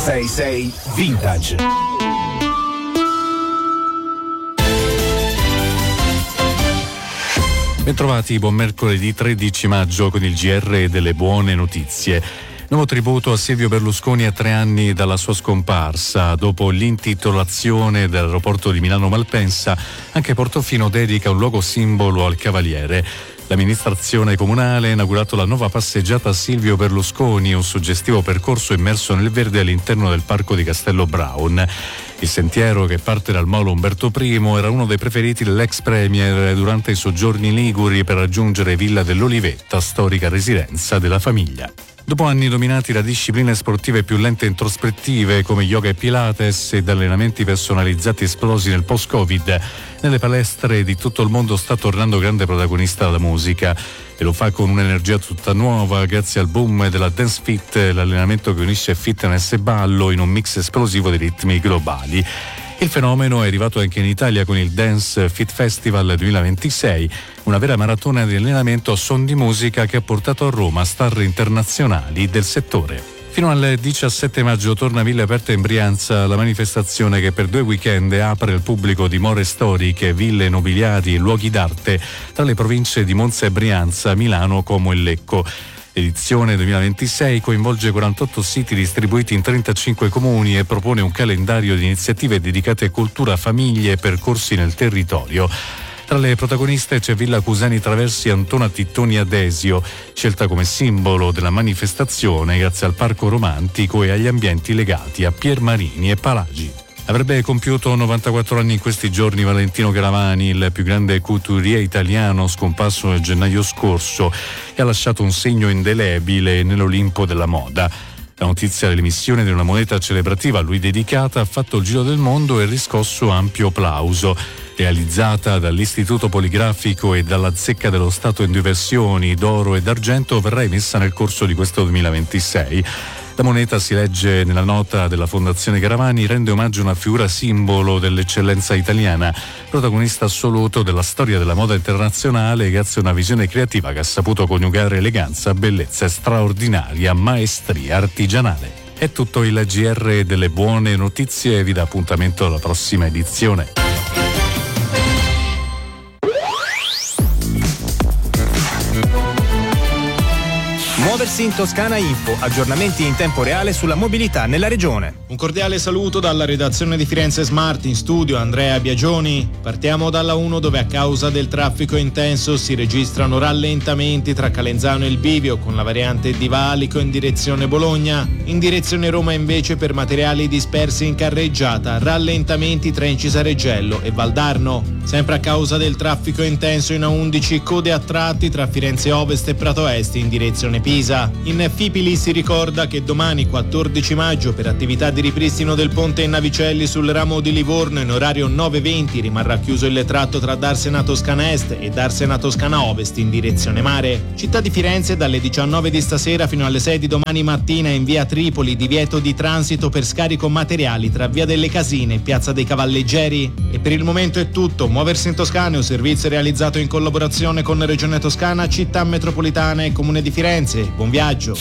6-6 Vintage. Bentrovati, buon mercoledì 13 maggio con il GR delle buone notizie. Nuovo tributo a Silvio Berlusconi a 3 anni dalla sua scomparsa. Dopo l'intitolazione dell'aeroporto di Milano Malpensa, anche Portofino dedica un luogo simbolo al cavaliere. L'amministrazione comunale ha inaugurato la nuova passeggiata Silvio Berlusconi, un suggestivo percorso immerso nel verde all'interno del parco di Castello Brown. Il sentiero, che parte dal molo Umberto I, era uno dei preferiti dell'ex premier durante i soggiorni liguri per raggiungere Villa dell'Olivetta, storica residenza della famiglia. Dopo anni dominati da discipline sportive più lente e introspettive come yoga e pilates ed allenamenti personalizzati esplosi nel post-Covid, nelle palestre di tutto il mondo sta tornando grande protagonista la musica, e lo fa con un'energia tutta nuova grazie al boom della Dance Fit, l'allenamento che unisce fitness e ballo in un mix esplosivo di ritmi globali. Il fenomeno è arrivato anche in Italia con il Dance Fit Festival 2026, una vera maratona di allenamento a suon di musica che ha portato a Roma star internazionali del settore. Fino al 17 maggio torna a Ville Aperte in Brianza la manifestazione che per 2 weekend apre al pubblico dimore storiche, ville nobiliari e luoghi d'arte tra le province di Monza e Brianza, Milano, Como e Lecco. L'edizione 2026 coinvolge 48 siti distribuiti in 35 comuni e propone un calendario di iniziative dedicate a cultura, famiglie e percorsi nel territorio. Tra le protagoniste c'è Villa Cusani Traversi Antona Tittoni Adesio, scelta come simbolo della manifestazione grazie al parco romantico e agli ambienti legati a Pier Marini e Palagi. Avrebbe compiuto 94 anni in questi giorni Valentino Garavani, il più grande couturier italiano scomparso nel gennaio scorso, e ha lasciato un segno indelebile nell'Olimpo della moda. La notizia dell'emissione di una moneta celebrativa a lui dedicata ha fatto il giro del mondo e riscosso ampio plauso. Realizzata dall'Istituto Poligrafico e dalla Zecca dello Stato in 2 versioni, d'oro e d'argento, verrà emessa nel corso di questo 2026. La moneta, si legge nella nota della Fondazione Garavani, rende omaggio a una figura simbolo dell'eccellenza italiana, protagonista assoluto della storia della moda internazionale grazie a una visione creativa che ha saputo coniugare eleganza, bellezza e straordinaria maestria artigianale. È tutto il GR delle buone notizie, vi dà appuntamento alla prossima edizione. Muoversi in Toscana Info, aggiornamenti in tempo reale sulla mobilità nella regione. Un cordiale saluto dalla redazione di Firenze Smart, in studio Andrea Biagioni. Partiamo dalla 1, dove a causa del traffico intenso si registrano rallentamenti tra Calenzano e il Bivio con la variante di Valico in direzione Bologna. In direzione Roma invece per materiali dispersi in carreggiata, rallentamenti tra Incisareggello e Valdarno. Sempre a causa del traffico intenso in A11, code a tratti tra Firenze Ovest e Prato Est in direzione Pisa. In Fipili si ricorda che domani 14 maggio per attività di ripristino del ponte in Navicelli sul ramo di Livorno in orario 9:20 rimarrà chiuso il tratto tra Darsena Toscana Est e Darsena Toscana Ovest in direzione mare. Città di Firenze dalle 19 di stasera fino alle 6 di domani mattina in via Tripoli divieto di transito per scarico materiali tra via delle Casine e piazza dei Cavalleggeri. E per il momento è tutto. Muoversi in Toscana è un servizio realizzato in collaborazione con Regione Toscana, Città Metropolitana e Comune di Firenze. Buon viaggio.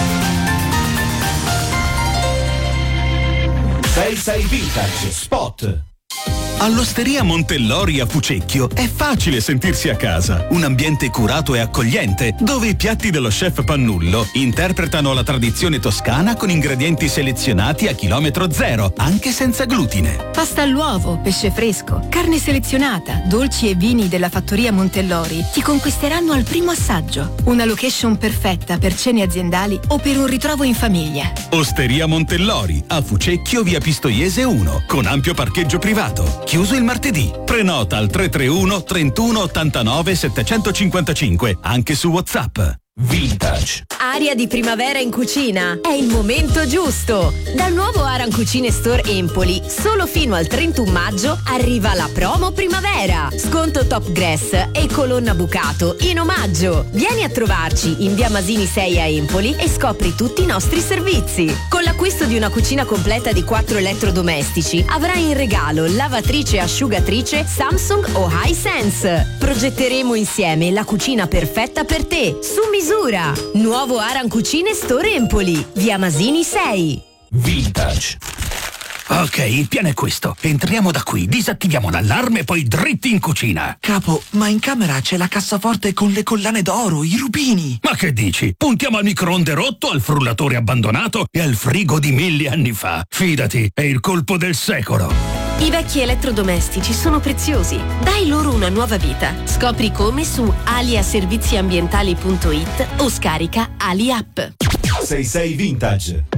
6-6 Vintage Spot. All'Osteria Montellori a Fucecchio è facile sentirsi a casa. Un ambiente curato e accogliente, dove i piatti dello chef Pannullo interpretano la tradizione toscana con ingredienti selezionati a chilometro zero, anche senza glutine. Pasta all'uovo, pesce fresco, carne selezionata, dolci e vini della fattoria Montellori ti conquisteranno al primo assaggio. Una location perfetta per cene aziendali o per un ritrovo in famiglia. Osteria Montellori a Fucecchio, via Pistoiese 1, con ampio parcheggio privato. Chiuso il martedì. Prenota al 331 31 89 755, anche su WhatsApp. Vintage. Aria di primavera in cucina. È il momento giusto. Dal nuovo Aran Cucine Store Empoli, solo fino al 31 maggio, arriva la promo primavera. Sconto Top Grass e colonna bucato in omaggio. Vieni a trovarci in via Masini 6 a Empoli e scopri tutti i nostri servizi. Con l'acquisto di una cucina completa di 4 elettrodomestici avrai in regalo lavatrice e asciugatrice Samsung o Hisense. Progetteremo insieme la cucina perfetta per te, su misura. Nuovo Aran Cucine Store Empoli, via Masini 6. Vintage. Ok, il piano è questo. Entriamo da qui, disattiviamo l'allarme e poi dritti in cucina. Capo, ma in camera c'è la cassaforte con le collane d'oro, i rubini. Ma che dici? Puntiamo al microonde rotto, al frullatore abbandonato e al frigo di 1000 anni fa. Fidati, è il colpo del secolo. I vecchi elettrodomestici sono preziosi. Dai loro una nuova vita. Scopri come su aliaserviziambientali.it o scarica Ali App. 66 Vintage.